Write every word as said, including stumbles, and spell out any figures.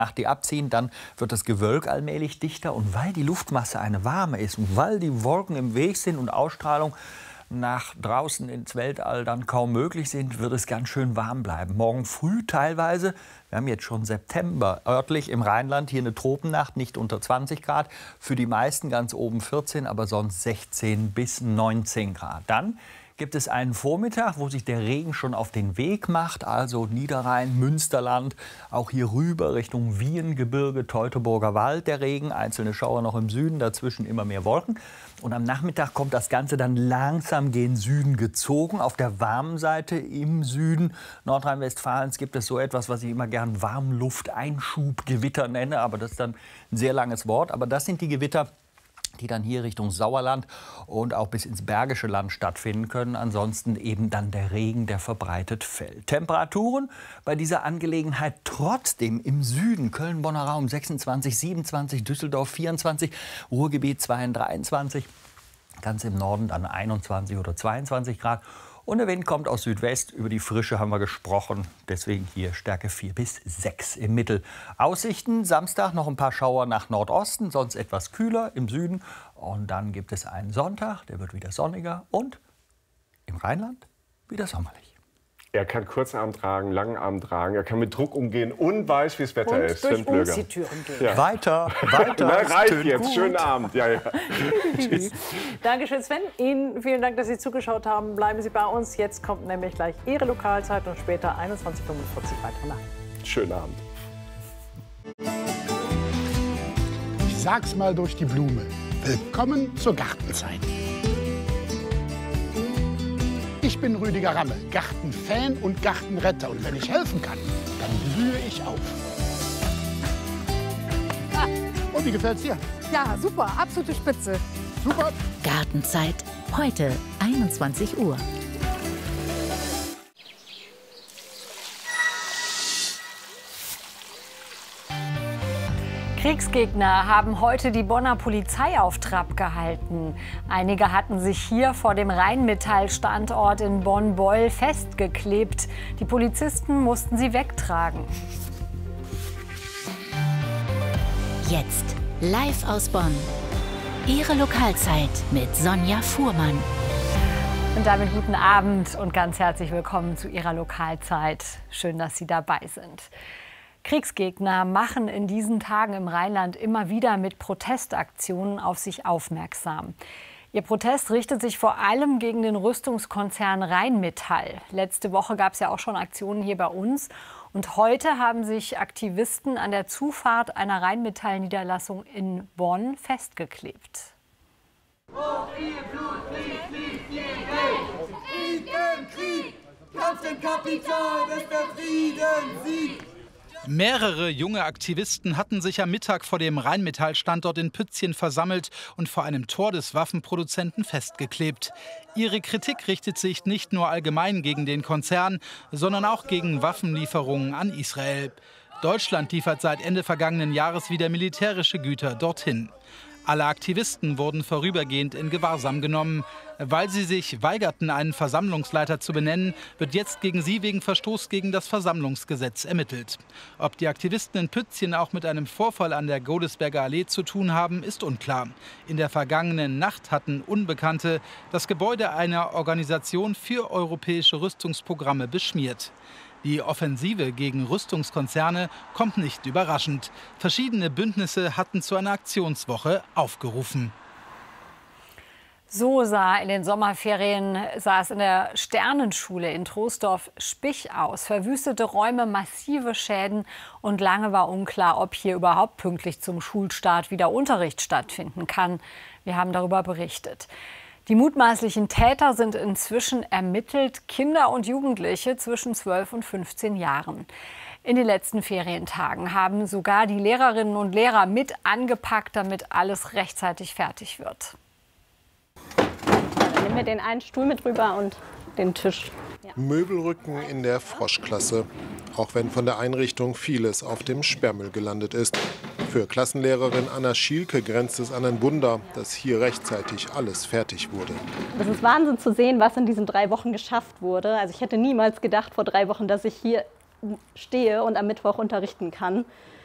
die abziehen, dann wird das Gewölk allmählich dichter. Und weil die Luftmasse eine warme ist und weil die Wolken im Weg sind und Ausstrahlung nach draußen ins Weltall dann kaum möglich sind, wird es ganz schön warm bleiben. Morgen früh teilweise, wir haben jetzt schon September, örtlich im Rheinland hier eine Tropennacht, nicht unter zwanzig Grad. Für die meisten ganz oben vierzehn, aber sonst sechzehn bis neunzehn Grad. Dann gibt es einen Vormittag, wo sich der Regen schon auf den Weg macht, also Niederrhein, Münsterland, auch hier rüber Richtung Wiehengebirge, Teutoburger Wald der Regen, einzelne Schauer noch im Süden, dazwischen immer mehr Wolken. Und am Nachmittag kommt das Ganze dann langsam gen Süden gezogen. Auf der warmen Seite im Süden Nordrhein-Westfalens gibt es so etwas, was ich immer gern Warmlufteinschubgewitter nenne, aber das ist dann ein sehr langes Wort. Aber das sind die Gewitter, die dann hier Richtung Sauerland und auch bis ins Bergische Land stattfinden können. Ansonsten eben dann der Regen, der verbreitet fällt. Temperaturen bei dieser Angelegenheit trotzdem im Süden, Köln-Bonner Raum sechsundzwanzig, siebenundzwanzig, Düsseldorf vierundzwanzig, Ruhrgebiet zweiunddreißig, dreiundzwanzig, ganz im Norden dann einundzwanzig oder zweiundzwanzig Grad. Und der Wind kommt aus Südwest. Über die Frische haben wir gesprochen. Deswegen hier Stärke vier bis sechs im Mittel. Aussichten, Samstag noch ein paar Schauer nach Nordosten, sonst etwas kühler im Süden. Und dann gibt es einen Sonntag, der wird wieder sonniger und im Rheinland wieder sommerlich. Er kann kurzen Arm tragen, langen Arm tragen, er kann mit Druck umgehen und weiß, wie das Wetter und ist. durch Umziehtüren gehen. Ja. Weiter, weiter. Na, reicht jetzt. Gut. Schönen Abend. Ja, ja. Tschüss. Dankeschön, Sven. Ihnen vielen Dank, dass Sie zugeschaut haben. Bleiben Sie bei uns. Jetzt kommt nämlich gleich Ihre Lokalzeit und später einundzwanzig Uhr fünfundvierzig weitere Nachrichten. Schönen Abend. Ich sag's mal durch die Blume. Willkommen zur Gartenzeit. Ich bin Rüdiger Ramme, Gartenfan und Gartenretter. Und wenn ich helfen kann, dann blühe ich auf. Ah, und wie gefällt's dir? Ja, super, absolute Spitze. Super. Gartenzeit, heute einundzwanzig Uhr. Kriegsgegner haben heute die Bonner Polizei auf Trab gehalten. Einige hatten sich hier vor dem Rheinmetall-Standort in Bonn-Beul festgeklebt. Die Polizisten mussten sie wegtragen. Jetzt live aus Bonn. Ihre Lokalzeit mit Sonja Fuhrmann. Und damit guten Abend und ganz herzlich willkommen zu Ihrer Lokalzeit. Schön, dass Sie dabei sind. Kriegsgegner machen in diesen Tagen im Rheinland immer wieder mit Protestaktionen auf sich aufmerksam. Ihr Protest richtet sich vor allem gegen den Rüstungskonzern Rheinmetall. Letzte Woche gab es ja auch schon Aktionen hier bei uns. Und heute haben sich Aktivisten an der Zufahrt einer Rheinmetall-Niederlassung in Bonn festgeklebt. Hoch ihr Blut, fließt, fließt ihr Geld! Krieg im Krieg! Kampf im Kapital, bis der Frieden siegt! Mehrere junge Aktivisten hatten sich am Mittag vor dem Rheinmetall-Standort in Pützchen versammelt und vor einem Tor des Waffenproduzenten festgeklebt. Ihre Kritik richtet sich nicht nur allgemein gegen den Konzern, sondern auch gegen Waffenlieferungen an Israel. Deutschland liefert seit Ende vergangenen Jahres wieder militärische Güter dorthin. Alle Aktivisten wurden vorübergehend in Gewahrsam genommen. Weil sie sich weigerten, einen Versammlungsleiter zu benennen, wird jetzt gegen sie wegen Verstoß gegen das Versammlungsgesetz ermittelt. Ob die Aktivisten in Pützchen auch mit einem Vorfall an der Godesberger Allee zu tun haben, ist unklar. In der vergangenen Nacht hatten Unbekannte das Gebäude einer Organisation für europäische Rüstungsprogramme beschmiert. Die Offensive gegen Rüstungskonzerne kommt nicht überraschend. Verschiedene Bündnisse hatten zu einer Aktionswoche aufgerufen. So sah in den Sommerferien sah es in der Sternenschule in Troisdorf-Spich aus. Verwüstete Räume, massive Schäden und lange war unklar, ob hier überhaupt pünktlich zum Schulstart wieder Unterricht stattfinden kann. Wir haben darüber berichtet. Die mutmaßlichen Täter sind inzwischen ermittelt, Kinder und Jugendliche zwischen zwölf und fünfzehn Jahren. In den letzten Ferientagen haben sogar die Lehrerinnen und Lehrer mit angepackt, damit alles rechtzeitig fertig wird. Dann nehmen wir den einen Stuhl mit rüber und den Tisch. Ja. Möbelrücken in der Froschklasse. Auch wenn von der Einrichtung vieles auf dem Sperrmüll gelandet ist. Für Klassenlehrerin Anna Schielke grenzt es an ein Wunder, dass hier rechtzeitig alles fertig wurde. Es ist Wahnsinn zu sehen, was in diesen drei Wochen geschafft wurde. Also ich hätte niemals gedacht vor drei Wochen, dass ich hier stehe und am Mittwoch unterrichten kann.